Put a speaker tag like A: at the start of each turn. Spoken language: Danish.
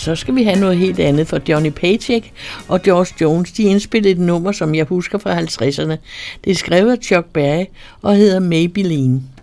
A: så skal vi have noget helt andet, for Johnny Paycheck og George Jones, de indspillede et nummer, som jeg husker fra 50'erne. Det er skrevet af Chuck Berry og hedder Maybelline.